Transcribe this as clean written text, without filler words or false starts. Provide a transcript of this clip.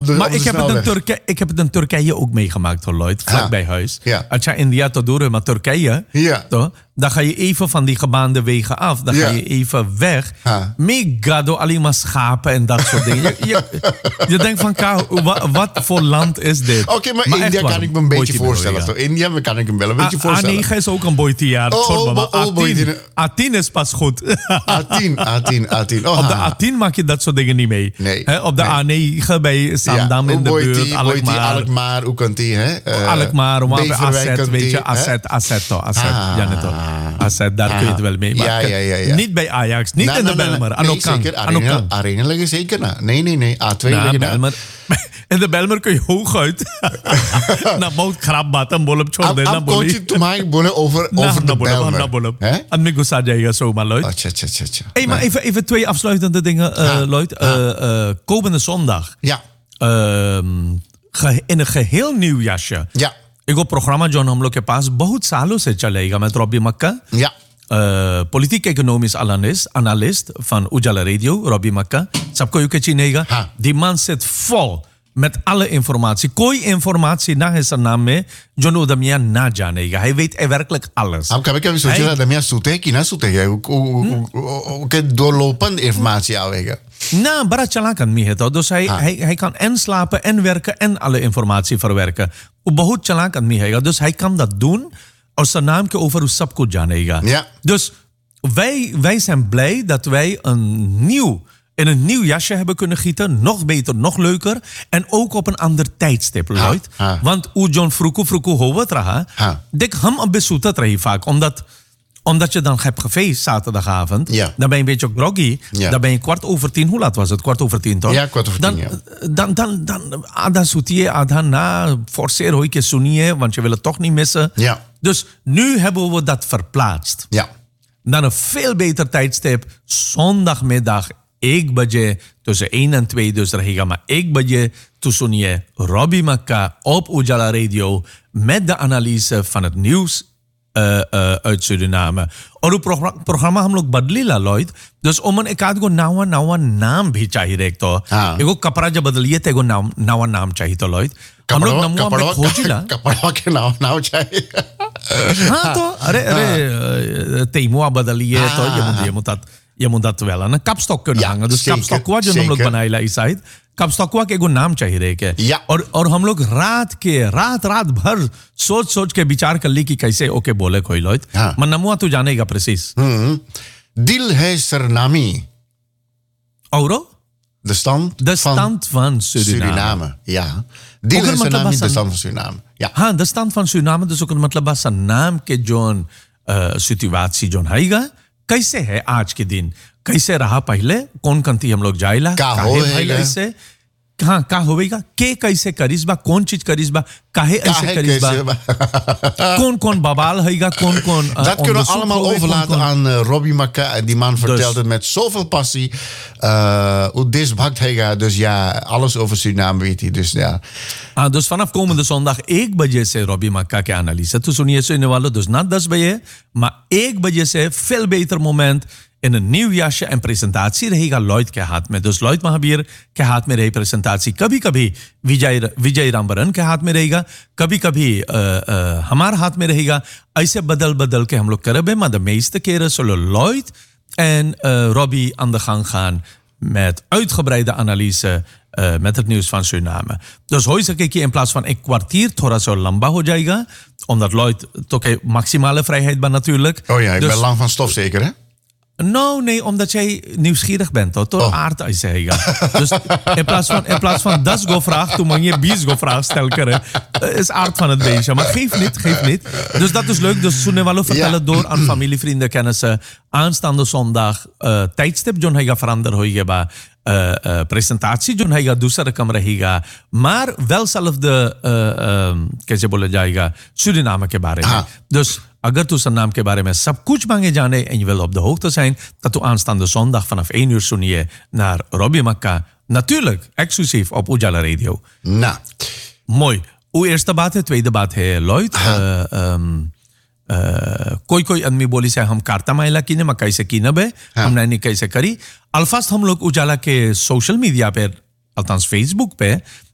Maar ik heb het in Turkije ook meegemaakt, hoor, Lloyd. Vlakbij huis. Ja. Als je India tot door, maar Turkije, toch, dan ga je even van die gebaande wegen af. Dan ga je even weg. Mega door alleen maar schapen en dat soort dingen. Je denkt van, wat voor land is dit? Oké, maar India kan ik me een beetje voorstellen. Toch? India kan ik me wel een beetje voorstellen. A9 is ook een boytiaar. A10 is pas goed. A10. Op de A10 maak je dat soort dingen niet mee. Nee. Op de A9 bij Sandam in de buurt. Alkmaar, hoe kan die? Alkmaar, maar Asset, weet je. Asset. Asset, daar kun je het wel mee maken. Ja. Niet bij Ajax, niet in de Belmer. Nee, zeker. Arena liggen zeker na. Nee. A2 liggen na. In de Belmer kun je hooguit naar Mount Krabbat en Bolop Chorde. Am coach to mij over de Belmer. En ik ga zeggen zomaar, Lloyd. Hey, maar even 2 afsluitende dingen, Lloyd. Komende zondag. Ja. In een geheel nieuw jasje. Ja. Ik op programma John हम लोग के पास बहुत सालों से चलेगा met Robbie Makka. Ja. Politiek-economisch analist van Ujala Radio, Robbie Makka. Sabko yuke chinega. Die man zit vol met alle informatie. Kooi informatie na zijn naam mee. John Udamia na janega. Hij weet werkelijk alles. Ik heb zoiets dat hij soete. Hoe doorlopende informatie aanwegen. Nou, barat kan niet het. Dus hij kan en slapen en werken en alle informatie verwerken. Bahut chalak kan niet. Dus hij kan dat doen als zijn naam over sabko janega. Ja. Dus wij zijn blij dat wij in een nieuw jasje hebben kunnen gieten. Nog beter, nog leuker. En ook op een ander tijdstip, Lloyd. Want hoe John Fruku hoort raha. Dik ham een bezoetat rahi vaak. Omdat je dan hebt gefeest zaterdagavond. Ja. Dan ben je een beetje groggy. Ja. Dan ben je 9:15. Hoe laat was het? 9:15 toch? Ja, 9:15. Dan ada soetier, ada na. Forceer hoor je soenier, want je wil het toch niet missen. Ja. Dus nu hebben we dat verplaatst. Ja. Dan een veel beter tijdstip. Zondagmiddag. 1 baje tussen 1 en 2 dus रहेगा maar 1 baje tussen je Robbie Makka op Ujala Radio met de analyse van het nieuws uit Suriname. और वो प्रोग्राम हम लोग बदलीला Lloyd. Dus om een एक आध को नवा नाम भी चाहिए एक तो एगो कपड़ा जब बदलिए तो एगो नवा नाम चाहिए तो Lloyd. हम लोग नमुआ में खोजिला कपड़ा के नाम चाहिए. हाँ तो अरे तेमुआ बदलिए तो je moet dat wel aan een kapstok kunnen hangen. Dus kapstok wat je हम लोग बनाइला इस साइड kapstok के एगो नाम चाहिए रहेगा. और हम लोग रात भर सोच के विचार कर ली कि कैसे ओके बोले कोई Lloyd. मैं नमुआ तू जानेगा precies. Dil है सरनामी. औरो? De stand van Suriname. Ja. Dil है Sarnami de stand van Suriname. Ja. हाँ, de stand van Suriname dus ook मतलब बस नाम के जोन सिचुएशन जोन हैगा. कैसे है आज के दिन कैसे रहा पहले कौन कंती हम लोग जाइला कैसे हाँ का होवेगा के कैसे करिसबा कौन चीज करिसबा काहे ऐसे करिसबा कौन बबाल हैगा कौन dat kunnen we allemaal overlaten aan Robbie Makka. Die man vertelt het met zoveel passie. Hoe desbakt हैगा. Dus ja, alles over Suriname weet hij. Dus ja. Dus vanaf komende zondag 1 बजे से Robbie Makka के analyse तो सुनिए सुनने वालों dus na 10 बजे maar 1 बजे से veel beter moment in een nieuw jasje en presentatie रहेगा Lloyd के हाथ में. Dus Lloyd Mahabir के हाथ में रही presentatie. कभी-कभी विजय रामबरन के हाथ में रहेगा. कभी-कभी हमारे हाथ में रहेगा. ऐसे बदल के हम लोग करेंगे. Maar de meeste keren zullen Lloyd en Robbie aan de gang gaan met uitgebreide analyse met het nieuws van Suriname. Dus hoor je in plaats van een kwartier, थोड़ा सा लंबा हो जाएगा. Omdat Lloyd toch maximale vrijheid ben natuurlijk. Oh ja, ik ben lang van stof zeker hè? Nou, nee, omdat jij nieuwsgierig bent, toch? Door aard uit zeggen. Dus in plaats van dat go vraag, toen mag je bies go vraag stellen. Is aard van het beestje. Maar geef niet. Dus dat is leuk. Dus Sunewalo vertellen door aan familie, vrienden, kennissen. Aanstaande zondag tijdstip, John Heiga verander hoiga presentatie, John Heiga दूसरा कम रहेगा. Maar wel zelfde कैसे बोला जाएगा Suriname के बारे में. Dus अगर तू नाम के बारे में सब कुछ मांगे जाने en je wil op de hoogte zijn, dat u aanstaande zondag vanaf 1 uur sunie naar Robbie Makka. Natuurlijk, exclusief op Ujala Radio. Nou. Mooi. Uw eerste baat है, tweede baat है Lloyd. कोई आदमी बोली से हम कारता माइला कीने मैं कैसे कीने बे हमने नहीं कैसे करी. अल्फास्ट हम लोग उजाला के सोशल मीडिया पे अल्तांस फेसबुक पे